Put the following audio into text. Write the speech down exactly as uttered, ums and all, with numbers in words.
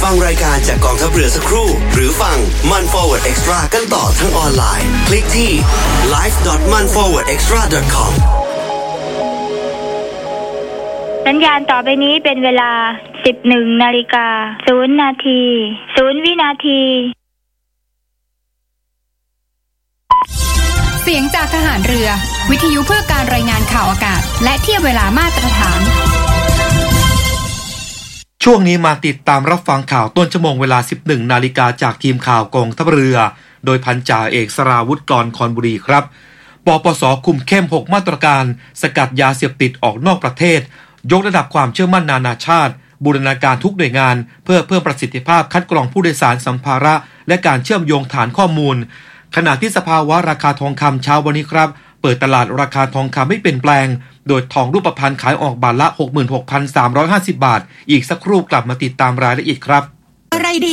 ฟังรายการจากกองทัพเรือสักครู่หรือฟังมัน Forward Extra กันต่อทั้งออนไลน์คลิกที่ ไลฟ์ ดอท มัน ฟอร์เวิร์ด เอ็กซ์ตร้า ดอท คอมสัญญาณต่อไปนี้เป็นเวลา สิบเอ็ดนาฬิกาศูนย์นาทีศูนย์วินาทีเสียงจากทหารเรือวิทยุเพื่อการรายงานข่าวอากาศและเทียบเวลามาตรฐานช่วงนี้มาติดตามรับฟังข่าวต้นชั่วโมงเวลา สิบเอ็ดนาฬิกาจากทีมข่าวกองทัพเรือโดยพันจ่าเอกสราวุธกรคอนบุรีครับปปส.คุมเข้มหกมาตรการสกัดยาเสพติดออกนอกประเทศยกระดับความเชื่อมั่นนานาชาติบูรณาการทุกหน่วยงานเพื่อเพิ่มประสิทธิภาพคัดกรองผู้โดยสารสัมภาระและการเชื่อมโยงฐานข้อมูลขณะที่สภาวะราคาทองคำเช้าวันนี้ครับเปิดตลาดราคาทองคำไม่เปลี่ยนแปลงโดยทองรูปพรรณขายออกบาทละ หกหมื่นหกพันสามร้อยห้าสิบ บาทอีกสักครู่กลับมาติดตามรายละเอียดครับอะไรดี